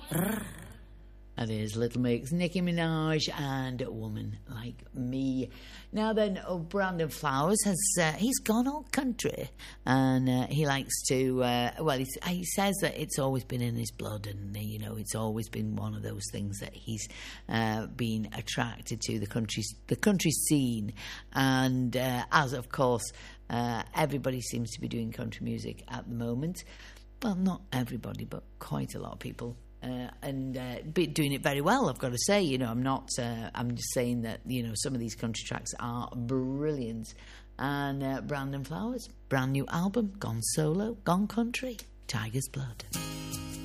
That is Little Mix, Nicki Minaj, and A Woman Like Me. Now then, Brandon Flowers he's gone all country, and he likes to, he says that it's always been in his blood, and, it's always been one of those things that he's been attracted to, the country scene, and as, of course, everybody seems to be doing country music at the moment. Well, not everybody, but quite a lot of people. And doing it very well, I've got to say. I'm not. I'm just saying that some of these country tracks are brilliant. And Brandon Flowers, brand new album, gone solo, gone country, Tiger's Blood.